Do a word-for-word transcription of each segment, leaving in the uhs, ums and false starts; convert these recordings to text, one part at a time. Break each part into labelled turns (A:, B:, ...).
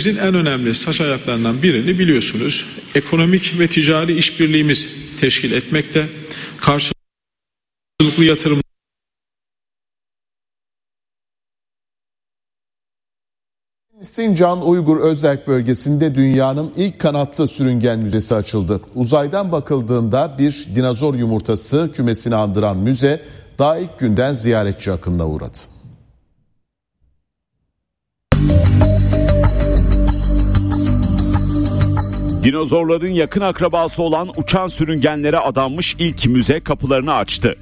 A: bölgemizin en önemli saç ayaklarından birini biliyorsunuz. Ekonomik ve ticari işbirliğimiz teşkil etmekte. Karşılıklı yatırım
B: Sincan Uygur Özerk bölgesinde dünyanın ilk kanatlı sürüngen müzesi açıldı. Uzaydan bakıldığında bir dinozor yumurtası kümesini andıran müze daha ilk günden ziyaretçi akınına uğradı.
C: Dinozorların yakın akrabası olan uçan sürüngenlere adanmış ilk müze kapılarını açtı.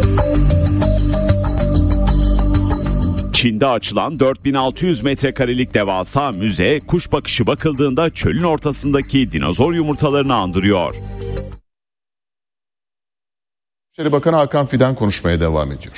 C: Çin'de açılan dört bin altı yüz metrekarelik devasa müze, kuş bakışı bakıldığında çölün ortasındaki dinozor yumurtalarını andırıyor.
B: İçişleri Bakanı Hakan Fidan konuşmaya devam ediyor.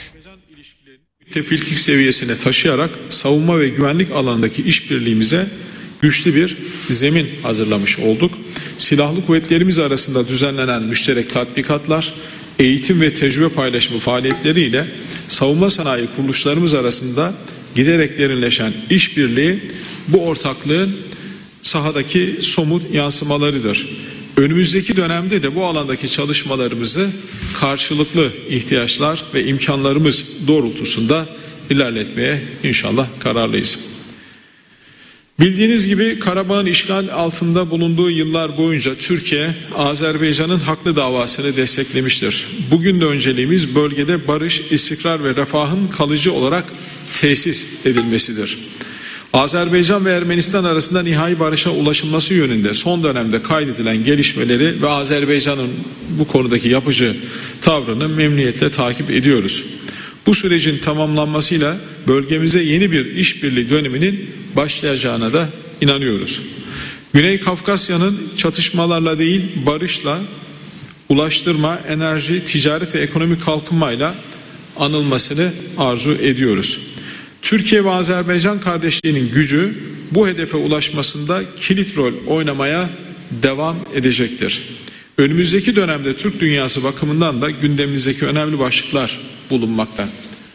A: Müttefiklik seviyesine taşıyarak savunma ve güvenlik alanındaki işbirliğimize güçlü bir zemin hazırlamış olduk. Silahlı kuvvetlerimiz arasında düzenlenen müşterek tatbikatlar, eğitim ve tecrübe paylaşımı faaliyetleriyle savunma sanayi kuruluşlarımız arasında giderek derinleşen işbirliği bu ortaklığın sahadaki somut yansımalarıdır. Önümüzdeki dönemde de bu alandaki çalışmalarımızı karşılıklı ihtiyaçlar ve imkanlarımız doğrultusunda ilerletmeye inşallah kararlıyız. Bildiğiniz gibi Karabağ'ın işgal altında bulunduğu yıllar boyunca Türkiye, Azerbaycan'ın haklı davasını desteklemiştir. Bugün de önceliğimiz bölgede barış, istikrar ve refahın kalıcı olarak tesis edilmesidir. Azerbaycan ve Ermenistan arasında nihai barışa ulaşılması yönünde son dönemde kaydedilen gelişmeleri ve Azerbaycan'ın bu konudaki yapıcı tavrını memnuniyetle takip ediyoruz. Bu sürecin tamamlanmasıyla bölgemize yeni bir işbirliği döneminin başlayacağına da inanıyoruz. Güney Kafkasya'nın çatışmalarla değil barışla, ulaştırma, enerji, ticaret ve ekonomik kalkınmayla anılmasını arzu ediyoruz. Türkiye ve Azerbaycan kardeşliğinin gücü bu hedefe ulaşmasında kilit rol oynamaya devam edecektir. Önümüzdeki dönemde Türk dünyası bakımından da gündemimizdeki önemli başlıklar bulunmakta.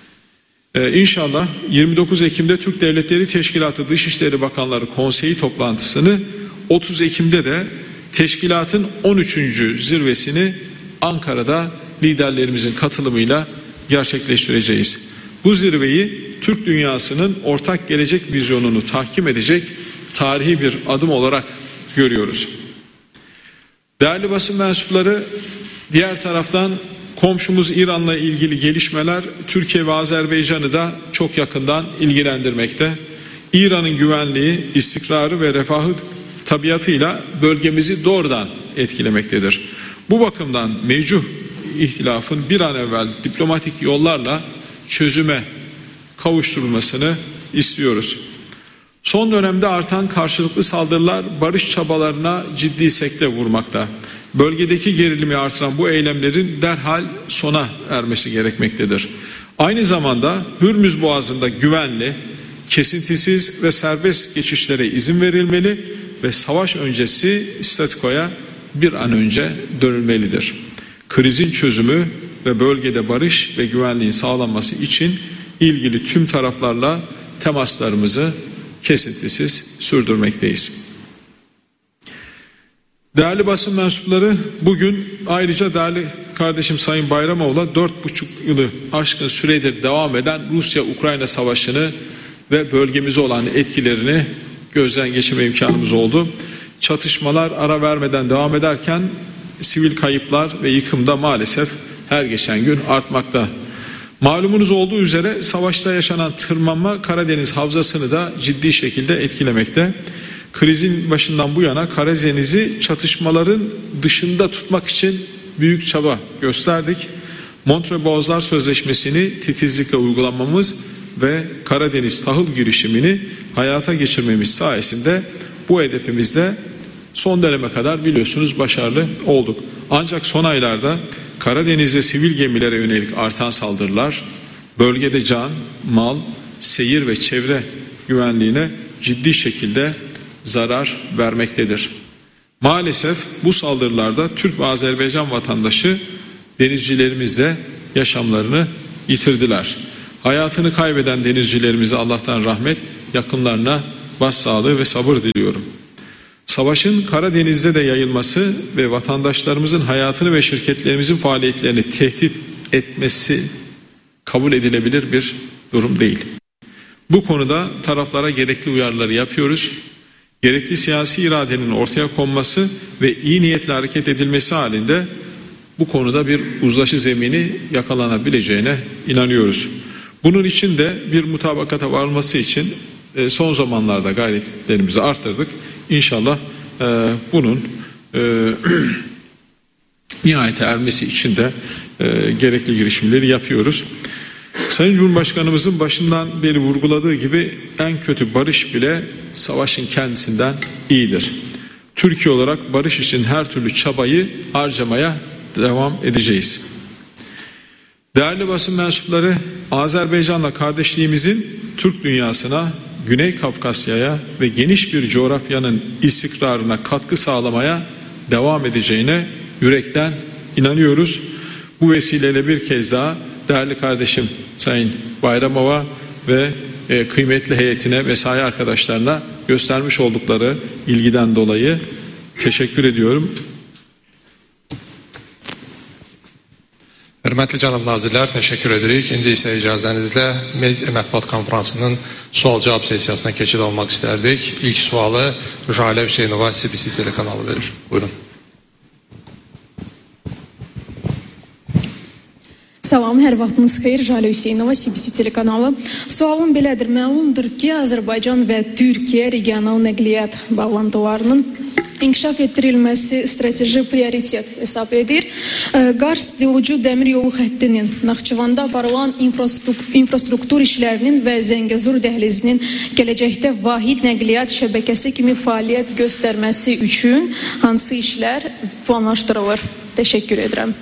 A: Ee, İnşallah yirmi dokuz Ekim'de Türk Devletleri Teşkilatı Dışişleri Bakanları Konseyi toplantısını, otuz Ekim'de de teşkilatın on üçüncü zirvesini Ankara'da liderlerimizin katılımıyla gerçekleştireceğiz. Bu zirveyi Türk dünyasının ortak gelecek vizyonunu tahkim edecek tarihi bir adım olarak görüyoruz. Değerli basın mensupları, diğer taraftan komşumuz İran'la ilgili gelişmeler Türkiye ve Azerbaycan'ı da çok yakından ilgilendirmekte. İran'ın güvenliği, istikrarı ve refahı tabiatıyla bölgemizi doğrudan etkilemektedir. Bu bakımdan mevcut ihtilafın bir an evvel diplomatik yollarla çözüme kavuşturulmasını istiyoruz. Son dönemde artan karşılıklı saldırılar barış çabalarına ciddi sekte vurmakta. Bölgedeki gerilimi artıran bu eylemlerin derhal sona ermesi gerekmektedir. Aynı zamanda Hürmüz Boğazı'nda güvenli, kesintisiz ve serbest geçişlere izin verilmeli ve savaş öncesi statükoya bir an önce dönülmelidir. Krizin çözümü ve bölgede barış ve güvenliğin sağlanması için ilgili tüm taraflarla temaslarımızı kesintisiz sürdürmekteyiz. Değerli basın mensupları, bugün ayrıca değerli kardeşim Sayın Bayramoğlu'na dört buçuk yılı aşkın süredir devam eden Rusya-Ukrayna savaşını ve bölgemize olan etkilerini gözden geçirme imkanımız oldu. Çatışmalar ara vermeden devam ederken sivil kayıplar ve yıkım da maalesef her geçen gün artmakta. Malumunuz olduğu üzere savaşta yaşanan tırmanma Karadeniz havzasını da ciddi şekilde etkilemekte. Krizin başından bu yana Karadeniz'i çatışmaların dışında tutmak için büyük çaba gösterdik. Montreux Boğazlar Sözleşmesi'ni titizlikle uygulamamız ve Karadeniz tahıl girişimini hayata geçirmemiz sayesinde bu hedefimizde son döneme kadar biliyorsunuz başarılı olduk. Ancak son aylarda Karadeniz'de sivil gemilere yönelik artan saldırılar bölgede can, mal, seyir ve çevre güvenliğine ciddi şekilde zarar vermektedir. Maalesef bu saldırılarda Türk ve Azerbaycan vatandaşı denizcilerimiz de yaşamlarını yitirdiler. Hayatını kaybeden denizcilerimize Allah'tan rahmet, yakınlarına başsağlığı ve sabır diliyorum. Savaşın Karadeniz'de de yayılması ve vatandaşlarımızın hayatını ve şirketlerimizin faaliyetlerini tehdit etmesi kabul edilebilir bir durum değil. Bu konuda taraflara gerekli uyarıları yapıyoruz. Gerekli siyasi iradenin ortaya konması ve iyi niyetle hareket edilmesi halinde bu konuda bir uzlaşı zemini yakalanabileceğine inanıyoruz. Bunun için de bir mutabakata varılması için son zamanlarda gayretlerimizi arttırdık. İnşallah e, bunun e, nihayete ermesi için de e, gerekli girişimleri yapıyoruz. Sayın Cumhurbaşkanımızın başından beri vurguladığı gibi en kötü barış bile savaşın kendisinden iyidir. Türkiye olarak barış için her türlü çabayı harcamaya devam edeceğiz. Değerli basın mensupları, Azerbaycan'la kardeşliğimizin Türk dünyasına, Güney Kafkasya'ya ve geniş bir coğrafyanın istikrarına katkı sağlamaya devam edeceğine yürekten inanıyoruz. Bu vesileyle bir kez daha değerli kardeşim Sayın Bayramova ve e, kıymetli heyetine, mesai arkadaşlarına göstermiş oldukları ilgiden dolayı teşekkür ediyorum.
D: Hörmətli cənab nazirlər, təşəkkür edirik. İndi isə icazənizlə mətbuat konferansının sual-cavab sessiyasına keçid almaq istərdik. İlk sualı Jalə Hüseynova C B C telekanalı verir. Buyurun.
E: Salam, hər vaxtınız xeyir. Jalə Hüseynova, C B C telekanalı. Sualım belədir. Məlumdur ki, Azərbaycan və Türkiyə regional nəqliyyat bağlantılarının inkişaf ettirilmesi strateji prioritet hesab edir. Qars-Dilucu dəmir yolu xəttinin Naxçıvanda aparılan infrastruktur işlərinin və Zəngəzur dəhlizinin gələcəkdə vahid nəqliyyat şəbəkəsi kimi fəaliyyət göstərməsi üçün hansı işlər planlaşdırılır? Teşekkür ederim.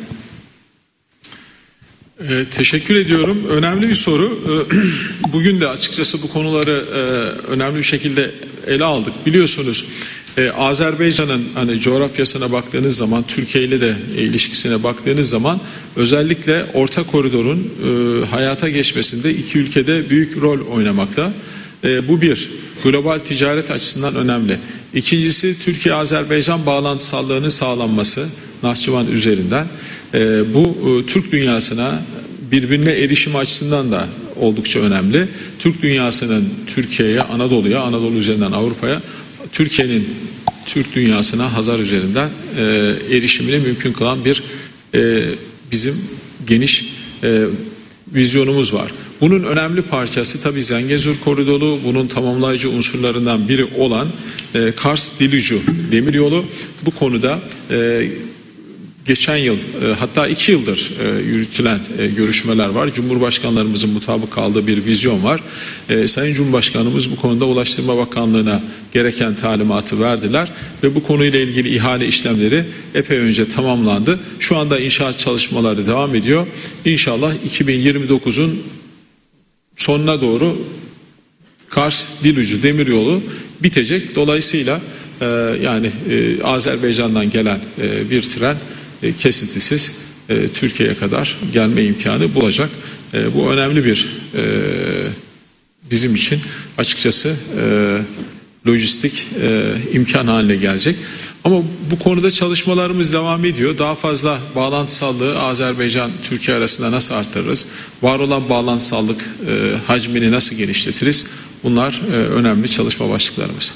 A: E, teşekkür ediyorum. Önemli bir soru. E, bugün de açıkçası bu konuları e, önemli bir şekilde ele aldık. Biliyorsunuz e, Azerbaycan'ın hani coğrafyasına baktığınız zaman, Türkiye ile de e, ilişkisine baktığınız zaman özellikle Orta Koridor'un e, hayata geçmesinde iki ülkede büyük rol oynamakta. E, bu bir. Global ticaret açısından önemli. İkincisi Türkiye-Azerbaycan bağlantısallığının sağlanması Nahçıvan üzerinden. E, bu e, Türk dünyasına birbirine erişim açısından da oldukça önemli. Türk dünyasının Türkiye'ye, Anadolu'ya, Anadolu üzerinden Avrupa'ya, Türkiye'nin Türk dünyasına Hazar üzerinden e, erişimini mümkün kılan bir e, bizim geniş e, vizyonumuz var. Bunun önemli parçası tabii Zengezur koridoru, bunun tamamlayıcı unsurlarından biri olan e, Kars-Dilucu demiryolu. Bu konuda e, geçen yıl e, hatta iki yıldır e, yürütülen e, görüşmeler var. Cumhurbaşkanlarımızın mutabık kaldığı bir vizyon var. E, Sayın Cumhurbaşkanımız bu konuda Ulaştırma Bakanlığı'na gereken talimatı verdiler ve bu konuyla ilgili ihale işlemleri epey önce tamamlandı. Şu anda inşaat çalışmaları devam ediyor. İnşallah iki bin yirmi dokuzun sonuna doğru Kars-Dilucu demiryolu bitecek. Dolayısıyla e, yani e, Azerbaycan'dan gelen e, bir tren e, kesintisiz e, Türkiye'ye kadar gelme imkanı bulacak. E, bu önemli bir e, bizim için açıkçası e, lojistik e, imkan haline gelecek. Ama bu konuda çalışmalarımız devam ediyor. Daha fazla bağlantısallığı Azerbaycan-Türkiye arasında nasıl arttırırız? Var olan bağlantısallık e, hacmini nasıl genişletiriz? Bunlar e, önemli çalışma başlıklarımız.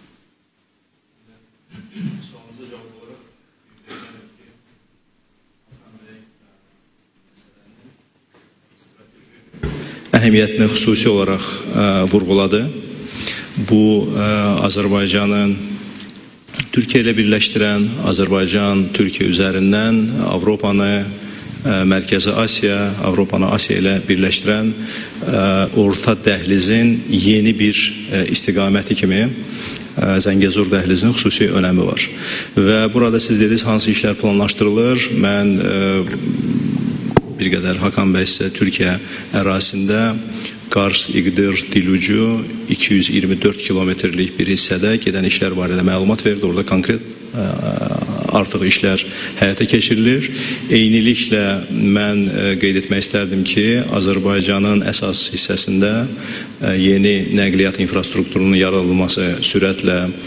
F: Əhəmiyyətini xüsusi olaraq ə, vurğuladı. Bu ə, Azərbaycanın Türkiye ile birleştiren, Azerbaycan, Türkiye üzerinden Avrupa'nı, e, Merkezi Asya, Avrupa'nı Asya ile birleştiren e, orta dəhlizin yeni bir e, istiqaməti kimi e, Zəngəzur dəhlizinin xüsusi önəmi var. Və burada siz dediniz hansı işler planlaşdırılır? Mən e, bir qədər Hakan bəy sizə Türkiye ərazisində Kars, İqdir, Dilucu iki yüz iyirmi dörd kilometrelik bir hissədə gedən işlər barədə məlumat verdi. Orada konkret ə, artıq işlər həyata keçirilir. Eyniliklə mən qeyd etmək istərdim ki, Azərbaycanın əsas hissəsində yeni nəqliyyat infrastrukturunun yaradılması sürətlə